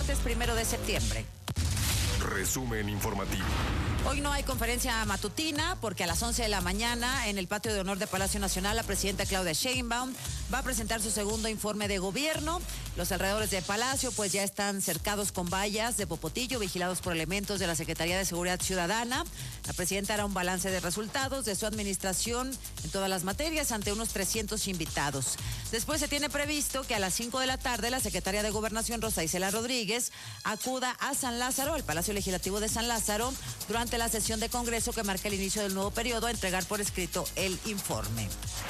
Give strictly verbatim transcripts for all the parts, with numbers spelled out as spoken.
martes primero de septiembre. Resumen informativo. Hoy no hay conferencia matutina porque a las once de la mañana en el patio de honor de Palacio Nacional la presidenta Claudia Sheinbaum va a presentar su segundo informe de gobierno. Los alrededores de Palacio pues ya están cercados con vallas de popotillo, vigilados por elementos de la Secretaría de Seguridad Ciudadana. La presidenta hará un balance de resultados de su administración en todas las materias ante unos trescientos invitados. Después se tiene previsto que a las cinco de la tarde la secretaria de Gobernación Rosa Isela Rodríguez acuda a San Lázaro, al Palacio Legislativo de San Lázaro, durante la sesión de Congreso que marca el inicio del nuevo periodo, a entregar por escrito el informe.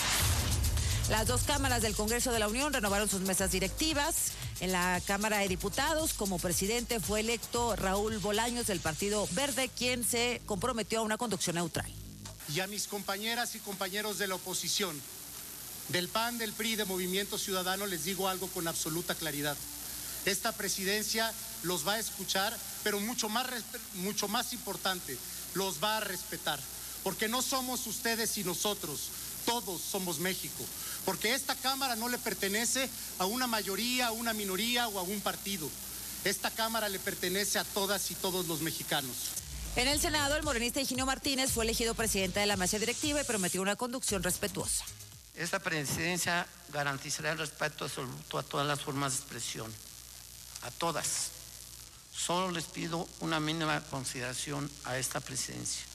Las dos cámaras del Congreso de la Unión renovaron sus mesas directivas. En la Cámara de Diputados, como presidente, fue electo Raúl Bolaños del Partido Verde, quien se comprometió a una conducción neutral. Y a mis compañeras y compañeros de la oposición, del P A N, del P R I, de Movimiento Ciudadano, les digo algo con absoluta claridad. Esta presidencia los va a escuchar, pero mucho más, mucho más importante, los va a respetar. Porque no somos ustedes y nosotros, todos somos México. Porque esta Cámara no le pertenece a una mayoría, a una minoría o a un partido. Esta Cámara le pertenece a todas y todos los mexicanos. En el Senado, el morenista Higinio Martínez fue elegido presidente de la mesa directiva y prometió una conducción respetuosa. Esta presidencia garantizará el respeto absoluto a todas las formas de expresión, a todas. Solo les pido una mínima consideración a esta presidencia,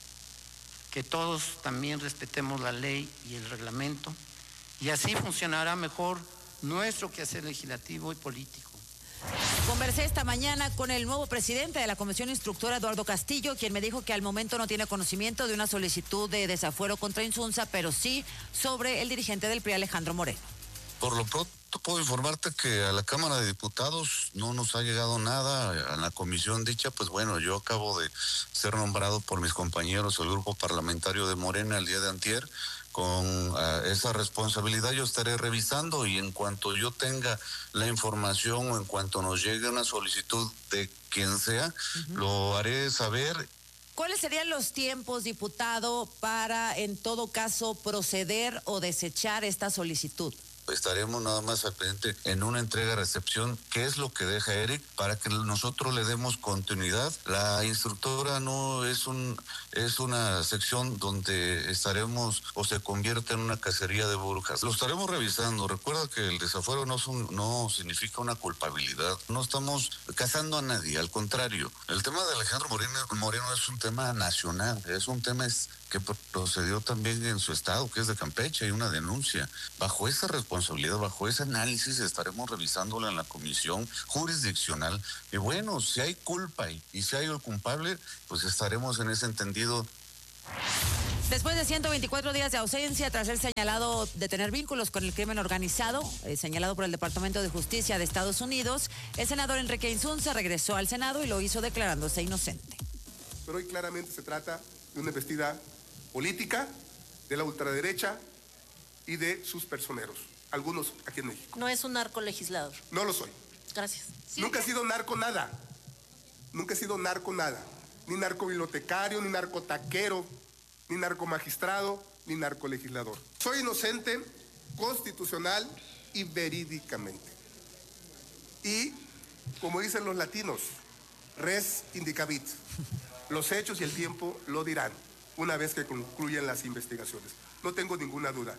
que todos también respetemos la ley y el reglamento, y así funcionará mejor nuestro quehacer legislativo y político. Conversé esta mañana con el nuevo presidente de la Comisión Instructora, Eduardo Castillo, quien me dijo que al momento no tiene conocimiento de una solicitud de desafuero contra Insunza, pero sí sobre el dirigente del P R I, Alejandro Moreno. Por lo pronto puedo informarte que a la Cámara de Diputados no nos ha llegado nada. A la comisión dicha, pues bueno, yo acabo de ser nombrado por mis compañeros del grupo parlamentario de Morena el día de antier. Con uh, esa responsabilidad yo estaré revisando y en cuanto yo tenga la información o en cuanto nos llegue una solicitud de quien sea, uh-huh. lo haré saber. ¿Cuáles serían los tiempos, diputado, para en todo caso proceder o desechar esta solicitud? Estaremos nada más al pendiente en una entrega-recepción, que es lo que deja Eric, para que nosotros le demos continuidad. La instructora no es un es una sección donde estaremos o se convierte en una cacería de brujas. Lo estaremos revisando. Recuerda que el desafuero no, es un, no significa una culpabilidad. No estamos cazando a nadie, al contrario. El tema de Alejandro Moreno, Moreno es un tema nacional, es un tema es, que procedió también en su estado, que es de Campeche, hay una denuncia. Bajo esa responsabilidad, bajo ese análisis, estaremos revisándola en la comisión jurisdiccional. Y bueno, si hay culpa y, y si hay el culpable, pues estaremos en ese entendido. Después de ciento veinticuatro días de ausencia, tras ser señalado de tener vínculos con el crimen organizado, eh, señalado por el Departamento de Justicia de Estados Unidos, el senador Enrique Insunza regresó al Senado y lo hizo declarándose inocente. Pero hoy claramente se trata de una embestida política de la ultraderecha y de sus personeros, algunos aquí en México. No es un narco legislador. No lo soy. Gracias. Sí, Nunca he sido narco nada. Nunca he sido narco nada. Ni narco bibliotecario, ni narco taquero, ni narco magistrado, ni narco legislador. Soy inocente constitucional y verídicamente. Y, como dicen los latinos, res indicavit. Los hechos y el tiempo lo dirán una vez que concluyan las investigaciones. No tengo ninguna duda.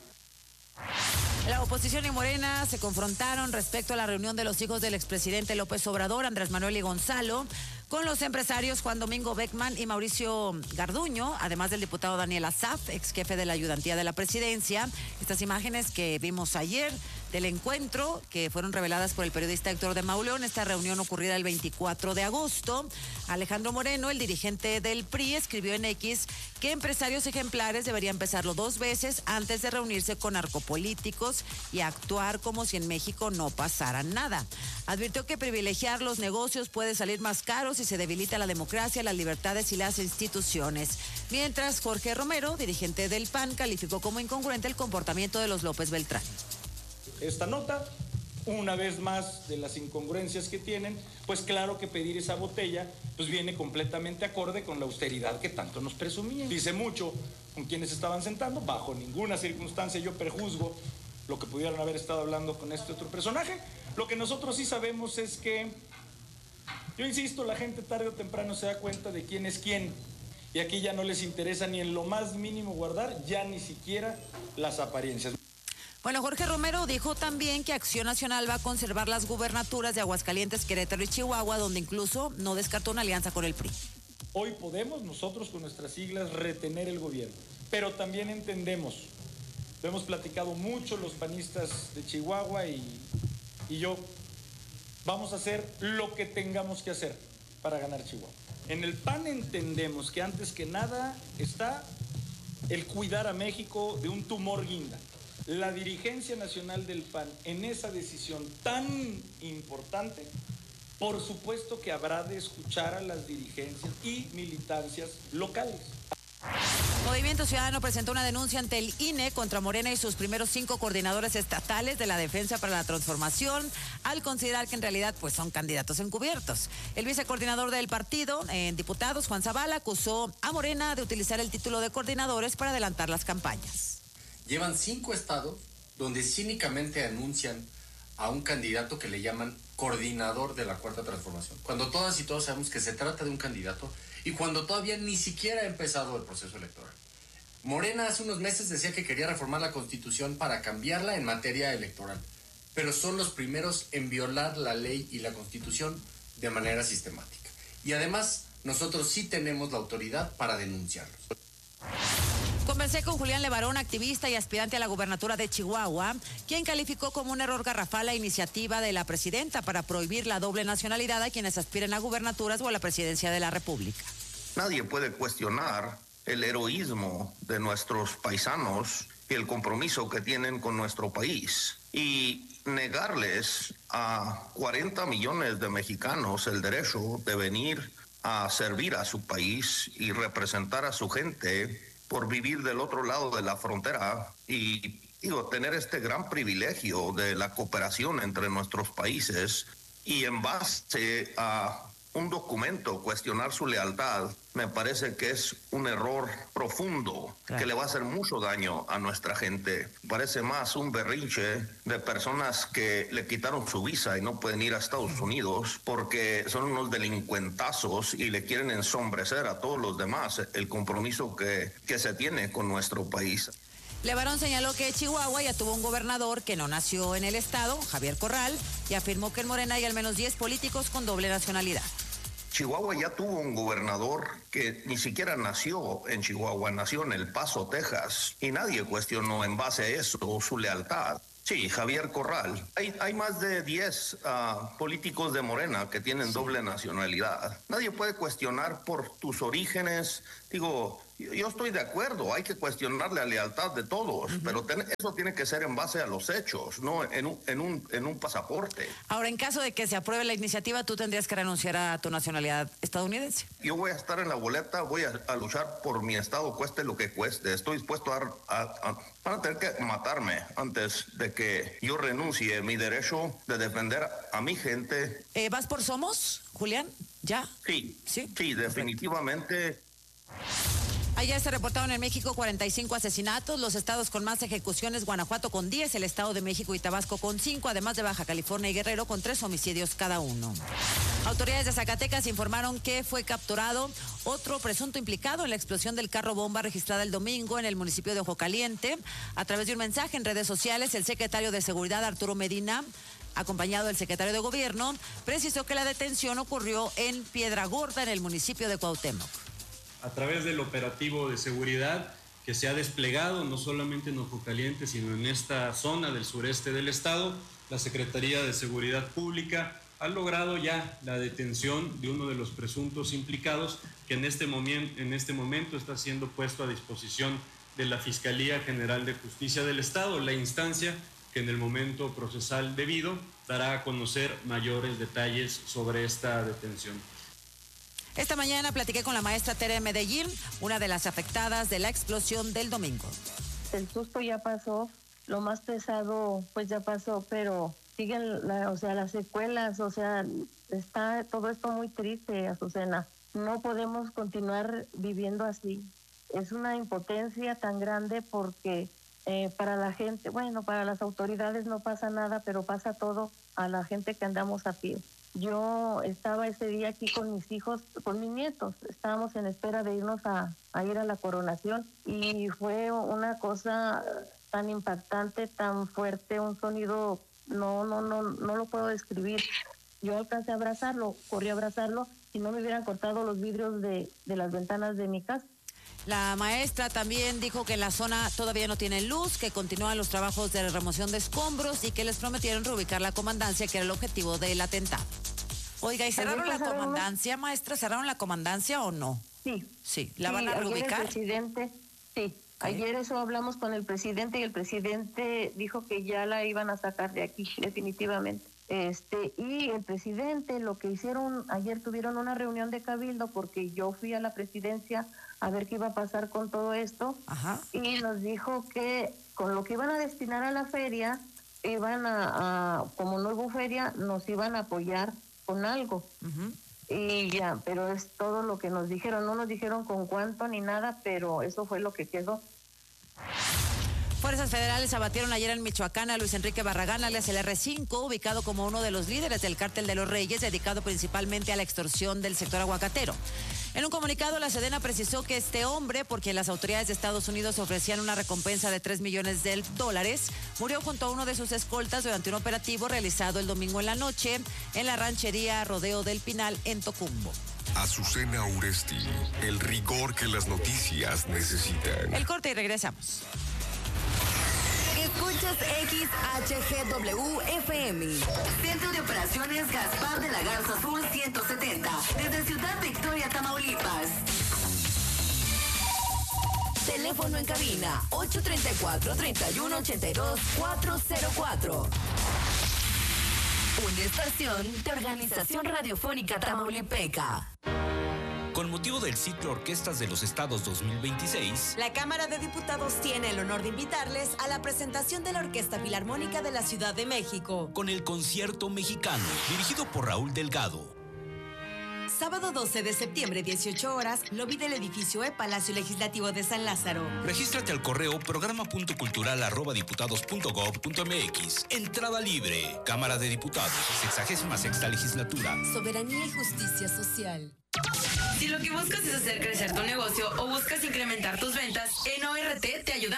La oposición y Morena se confrontaron respecto a la reunión de los hijos del expresidente López Obrador, Andrés Manuel y Gonzalo, con los empresarios Juan Domingo Beckman y Mauricio Garduño, además del diputado Daniel Asaf, ex jefe de la ayudantía de la presidencia. Estas imágenes que vimos ayer del encuentro, que fueron reveladas por el periodista Héctor de Mauleón, esta reunión ocurrida el veinticuatro de agosto. Alejandro Moreno, el dirigente del P R I, escribió en X que empresarios ejemplares deberían pesarlo dos veces antes de reunirse con narcopolíticos y actuar como si en México no pasara nada. Advirtió que privilegiar los negocios puede salir más caro si se debilita la democracia, las libertades y las instituciones. Mientras Jorge Romero, dirigente del P A N, calificó como incongruente el comportamiento de los López Beltrán. Esta nota, una vez más de las incongruencias que tienen, pues claro que pedir esa botella pues viene completamente acorde con la austeridad que tanto nos presumían. Dice mucho con quienes estaban sentando, bajo ninguna circunstancia yo prejuzgo lo que pudieran haber estado hablando con este otro personaje. Lo que nosotros sí sabemos es que Yo insisto, la gente tarde o temprano se da cuenta de quién es quién. Y aquí ya no les interesa ni en lo más mínimo guardar, ya ni siquiera las apariencias. Bueno, Jorge Romero dijo también que Acción Nacional va a conservar las gubernaturas de Aguascalientes, Querétaro y Chihuahua, donde incluso no descartó una alianza con el P R I. Hoy podemos nosotros con nuestras siglas retener el gobierno, pero también entendemos, lo hemos platicado mucho los panistas de Chihuahua y, y yo, vamos a hacer lo que tengamos que hacer para ganar Chihuahua. En el P A N entendemos que antes que nada está el cuidar a México de un tumor guinda. La dirigencia nacional del P A N en esa decisión tan importante, por supuesto que habrá de escuchar a las dirigencias y militancias locales. Movimiento Ciudadano presentó una denuncia ante el I N E contra Morena y sus primeros cinco coordinadores estatales de la Defensa para la Transformación, al considerar que en realidad pues son candidatos encubiertos. El vicecoordinador del partido en diputados, Juan Zavala, acusó a Morena de utilizar el título de coordinadores para adelantar las campañas. Llevan cinco estados donde cínicamente anuncian a un candidato que le llaman coordinador de la Cuarta Transformación, cuando todas y todos sabemos que se trata de un candidato y cuando todavía ni siquiera ha empezado el proceso electoral. Morena hace unos meses decía que quería reformar la Constitución para cambiarla en materia electoral, pero son los primeros en violar la ley y la Constitución de manera sistemática. Y además, nosotros sí tenemos la autoridad para denunciarlos. Conversé con Julián Levarón, activista y aspirante a la gubernatura de Chihuahua, quien calificó como un error garrafal la iniciativa de la presidenta para prohibir la doble nacionalidad a quienes aspiren a gubernaturas o a la presidencia de la República. Nadie puede cuestionar el heroísmo de nuestros paisanos y el compromiso que tienen con nuestro país. Y negarles a cuarenta millones de mexicanos el derecho de venir a servir a su país y representar a su gente por vivir del otro lado de la frontera y digo, tener este gran privilegio de la cooperación entre nuestros países y en base a un documento cuestionar su lealtad, me parece que es un error profundo, claro, que le va a hacer mucho daño a nuestra gente. Parece más un berrinche de personas que le quitaron su visa y no pueden ir a Estados Unidos porque son unos delincuentazos y le quieren ensombrecer a todos los demás el compromiso que, que se tiene con nuestro país. Levarón señaló que Chihuahua ya tuvo un gobernador que no nació en el estado, Javier Corral, y afirmó que en Morena hay al menos diez políticos con doble nacionalidad. Chihuahua ya tuvo un gobernador que ni siquiera nació en Chihuahua, nació en El Paso, Texas, y nadie cuestionó en base a eso su lealtad. Sí, Javier Corral. Hay, hay más de diez uh, políticos de Morena que tienen doble nacionalidad. Nadie puede cuestionar por tus orígenes. Digo, yo, yo estoy de acuerdo, hay que cuestionar la lealtad de todos, uh-huh, pero ten, eso tiene que ser en base a los hechos, no en un, en, un, en un pasaporte. Ahora, en caso de que se apruebe la iniciativa, tú tendrías que renunciar a tu nacionalidad estadounidense. Yo voy a estar en la boleta, voy a, a luchar por mi estado, cueste lo que cueste. Estoy dispuesto a, a, a... Van a tener que matarme antes de que yo renuncie mi derecho de defender a mi gente. Eh, ¿Vas por Somos, Julián? ¿Ya? Sí, sí, sí, definitivamente. Ayer se reportaron en México cuarenta y cinco asesinatos, los estados con más ejecuciones, Guanajuato con diez, el Estado de México y Tabasco con cinco, además de Baja California y Guerrero con tres homicidios cada uno. Autoridades de Zacatecas informaron que fue capturado otro presunto implicado en la explosión del carro bomba registrada el domingo en el municipio de Ojo Caliente. A través de un mensaje en redes sociales, el secretario de Seguridad, Arturo Medina, acompañado del secretario de Gobierno, precisó que la detención ocurrió en Piedra Gorda, en el municipio de Cuauhtémoc. A través del operativo de seguridad que se ha desplegado no solamente en Ojo Caliente, sino en esta zona del sureste del estado, la Secretaría de Seguridad Pública ha logrado ya la detención de uno de los presuntos implicados que en este momento, en este momento está siendo puesto a disposición de la Fiscalía General de Justicia del Estado, la instancia que en el momento procesal debido dará a conocer mayores detalles sobre esta detención. Esta mañana platiqué con la maestra Tere Medellín, una de las afectadas de la explosión del domingo. El susto ya pasó, lo más pesado pues ya pasó, pero siguen la, o sea, las secuelas, o sea, está todo esto muy triste, Azucena. No podemos continuar viviendo así. Es una impotencia tan grande porque eh, para la gente, bueno, para las autoridades no pasa nada, pero pasa todo a la gente que andamos a pie. Yo estaba ese día aquí con mis hijos, con mis nietos. Estábamos en espera de irnos a, a ir a la coronación y fue una cosa tan impactante, tan fuerte, un sonido, no, no, no, no lo puedo describir. Yo alcancé a abrazarlo, corrí a abrazarlo y no me hubieran cortado los vidrios de, de las ventanas de mi casa. La maestra también dijo que en la zona todavía no tienen luz, que continúan los trabajos de remoción de escombros y que les prometieron reubicar la comandancia, que era el objetivo del atentado. Oiga, ¿y cerraron la comandancia, maestra? ¿Cerraron la comandancia o no? Sí. Sí, ¿la sí, van a reubicar? El presidente, sí. Okay. Ayer eso hablamos con el presidente y el presidente dijo que ya la iban a sacar de aquí, definitivamente. Este, y el presidente, lo que hicieron, ayer tuvieron una reunión de cabildo porque yo fui a la presidencia a ver qué iba a pasar con todo esto. Ajá. Y nos dijo que con lo que iban a destinar a la feria, iban a, a como no hubo feria, nos iban a apoyar con algo. Uh-huh. Y ya, pero es todo lo que nos dijeron, no nos dijeron con cuánto ni nada, pero eso fue lo que quedó. Fuerzas federales abatieron ayer en Michoacán a Luis Enrique Barragán, alias el erre cinco, ubicado como uno de los líderes del Cártel de los Reyes, dedicado principalmente a la extorsión del sector aguacatero. En un comunicado, la Sedena precisó que este hombre, por quien las autoridades de Estados Unidos ofrecían una recompensa de tres millones de dólares, murió junto a uno de sus escoltas durante un operativo realizado el domingo en la noche en la ranchería Rodeo del Pinal en Tocumbo. Azucena Uresti, el rigor que las noticias necesitan. El corte y regresamos. Escuchas X H G W F M. Centro de Operaciones Gaspar de la Garza Azul ciento setenta. Desde Ciudad Victoria, Tamaulipas. Teléfono en cabina ocho tres cuatro, tres uno ocho dos, cuatro cero cuatro. Una estación de Organización Radiofónica Tamaulipeca. Con motivo del ciclo Orquestas de los Estados dos mil veintiséis, la Cámara de Diputados tiene el honor de invitarles a la presentación de la Orquesta Filarmónica de la Ciudad de México, con el Concierto Mexicano, dirigido por Raúl Delgado. Sábado doce de septiembre, dieciocho horas, lobby del edificio E, Palacio Legislativo de San Lázaro. Regístrate al correo programa.cultural arroba diputados punto gov punto mx. Entrada libre. Cámara de Diputados, sexagésima sexta legislatura. Soberanía y justicia social. Si lo que buscas es hacer crecer tu negocio o buscas incrementar tus ventas, en O R T te ayudamos.